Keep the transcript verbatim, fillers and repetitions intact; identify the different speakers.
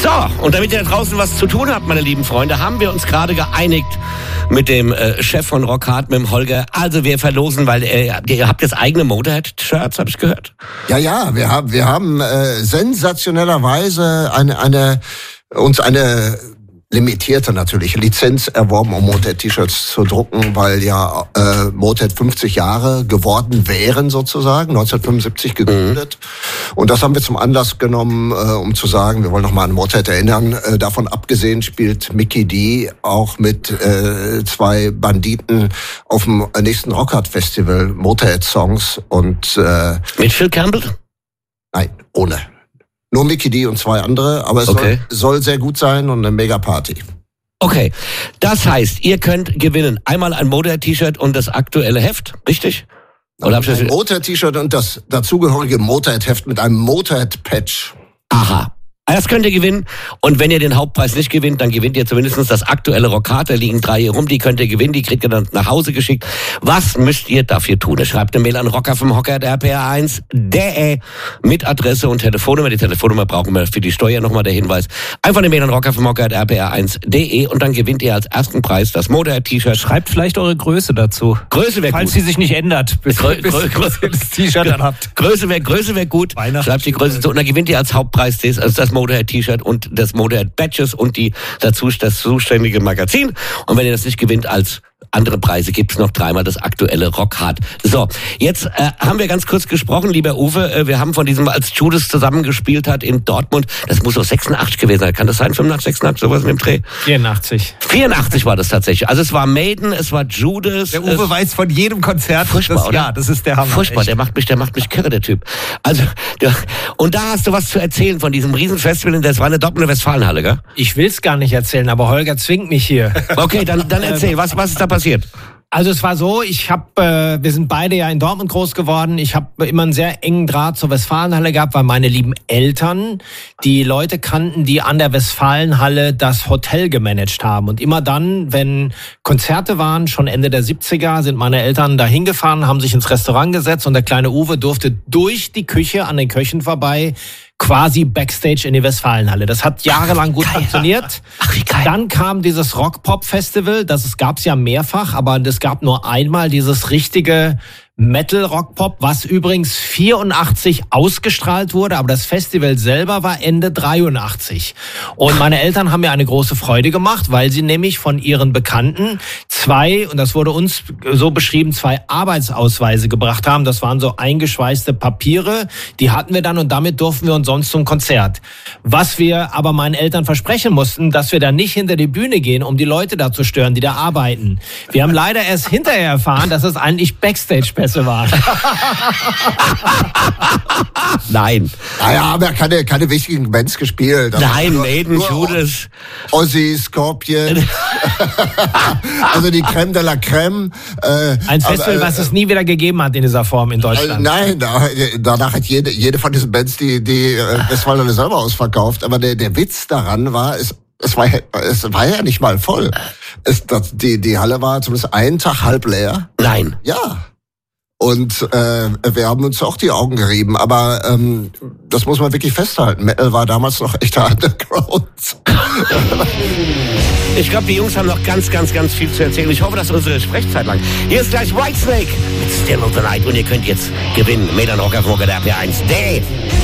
Speaker 1: So, und damit ihr da draußen was zu tun habt, meine lieben Freunde, haben wir uns gerade geeinigt mit dem äh, Chef von Rockhard, mit dem Holger. Also wir verlosen, weil äh, ihr habt jetzt eigene Motorhead-Shirts, habe ich gehört.
Speaker 2: Ja, ja, wir haben, wir haben äh, sensationellerweise eine, eine, uns eine limitierte natürlich Lizenz erworben, um Motorhead-T-Shirts zu drucken, weil ja äh, Motorhead fünfzig Jahre geworden wären sozusagen, neunzehnhundertfünfundsiebzig gegründet. Mhm. Und das haben wir zum Anlass genommen, äh, um zu sagen, wir wollen noch mal an Motorhead erinnern. Äh, davon abgesehen spielt Mikkey Dee auch mit äh, zwei Banditen auf dem nächsten Rockhard-Festival Motorhead-Songs und äh,
Speaker 1: mit Phil Campbell?
Speaker 2: Nein, ohne. Nur Mikkey Dee und zwei andere, aber es
Speaker 1: okay.
Speaker 2: soll, soll sehr gut sein und eine Mega-Party.
Speaker 1: Okay, das heißt, ihr könnt gewinnen einmal ein Motorhead-T-Shirt und das aktuelle Heft, richtig?
Speaker 2: Oder hab ich das ein Motorhead-T-Shirt und das dazugehörige Motorhead-Heft mit einem Motorhead-Patch.
Speaker 1: Aha. Das könnt ihr gewinnen. Und wenn ihr den Hauptpreis nicht gewinnt, dann gewinnt ihr zumindest das aktuelle Rockhard. Da liegen drei hier rum, die könnt ihr gewinnen, die kriegt ihr dann nach Hause geschickt. Was müsst ihr dafür tun? Ihr schreibt eine Mail an rocker vom Hocker at r p r eins punkt de mit Adresse und Telefonnummer. Die Telefonnummer brauchen wir für die Steuer nochmal der Hinweis. Einfach eine Mail an rocker vom Hocker at r p r eins punkt de und dann gewinnt ihr als ersten Preis das Motorhead-T-Shirt.
Speaker 3: Schreibt vielleicht eure Größe dazu.
Speaker 1: Größe wäre gut.
Speaker 3: Falls sie sich nicht ändert, bis,
Speaker 1: Grö
Speaker 3: bis, bis ihr das T-Shirt dann habt.
Speaker 1: Größe wäre Größe wär gut. Schreibt die Größe zu und dann gewinnt ihr als Hauptpreis das, also das Motorhead-T-Shirt und das Motorhead Badges und die dazu das zuständige Magazin. Und wenn ihr das nicht gewinnt als andere Preise, gibt's noch dreimal das aktuelle Rockhard. So, jetzt äh, haben wir ganz kurz gesprochen, lieber Uwe, äh, wir haben von diesem, als Judas zusammengespielt hat in Dortmund, das muss doch sechsundachtzig gewesen sein, kann das sein, fünfundachtzig, sechsundachtzig, sowas mit dem Dreh?
Speaker 3: vierundachtzig.
Speaker 1: vierundachtzig war das tatsächlich. Also es war Maiden, es war Judas.
Speaker 3: Der Uwe weiß von jedem Konzert.
Speaker 1: Furchtbar,
Speaker 3: das,
Speaker 1: oder?
Speaker 3: Ja, das ist der Hammer.
Speaker 1: Furchtbar, der macht mich, der macht mich kirre, der Typ. Also, der, und da hast du was zu erzählen von diesem Riesenfestival, das war eine doppelte Westfalenhalle, gell?
Speaker 3: Ich will's gar nicht erzählen, aber Holger zwingt mich hier.
Speaker 1: Okay, dann, dann erzähl, was, was ist da passiert?
Speaker 3: Also es war so, ich habe, äh, wir sind beide ja in Dortmund groß geworden. Ich habe immer einen sehr engen Draht zur Westfalenhalle gehabt, weil meine lieben Eltern die Leute kannten, die an der Westfalenhalle das Hotel gemanagt haben. Und immer dann, wenn Konzerte waren, schon Ende der siebziger, sind meine Eltern da hingefahren, haben sich ins Restaurant gesetzt und der kleine Uwe durfte durch die Küche an den Köchen vorbei quasi Backstage in die Westfalenhalle. Das hat jahrelang gut geil. funktioniert.
Speaker 1: Ach, wie geil.
Speaker 3: Dann kam dieses Rock-Pop-Festival, das gab's ja mehrfach, aber es gab nur einmal dieses richtige Metal-Rock-Pop, was übrigens vierundachtzig ausgestrahlt wurde, aber das Festival selber war Ende dreiundachtzig. Und meine Eltern haben mir eine große Freude gemacht, weil sie nämlich von ihren Bekannten zwei, und das wurde uns so beschrieben, zwei Arbeitsausweise gebracht haben. Das waren so eingeschweißte Papiere, die hatten wir dann und damit durften wir uns sonst zum Konzert. Was wir aber meinen Eltern versprechen mussten, dass wir da nicht hinter die Bühne gehen, um die Leute da zu stören, die da arbeiten. Wir haben leider erst hinterher erfahren, dass es eigentlich Backstage-Pässe war.
Speaker 1: Nein.
Speaker 2: Naja, aber er keine, keine wichtigen Bands gespielt. Also
Speaker 1: Nein,
Speaker 2: nur,
Speaker 1: Maiden,
Speaker 2: nur
Speaker 1: Judas.
Speaker 2: Ozzy, Scorpion. Also die Crème de la Crème. Äh,
Speaker 3: Ein Festival,
Speaker 2: aber, äh,
Speaker 3: was es nie wieder gegeben hat in dieser Form in Deutschland.
Speaker 2: Äh, nein, da, danach hat jede, jede von diesen Bands die, die äh, Westfalenhalle selber ausverkauft. Aber der, der Witz daran war, es, es, war, es war ja nicht mal voll. Es, das, die, die Halle war zumindest einen Tag halb leer.
Speaker 1: Nein.
Speaker 2: Ja. Und äh, wir haben uns auch die Augen gerieben, aber ähm, das muss man wirklich festhalten. Metal war damals noch echter Underground.
Speaker 1: Ich glaube, die Jungs haben noch ganz, ganz, ganz viel zu erzählen. Ich hoffe, dass unsere Sprechzeit lang. Hier ist gleich Whitesnake mit Still of the Night und ihr könnt jetzt gewinnen. Mail an rocker at r p r eins punkt de.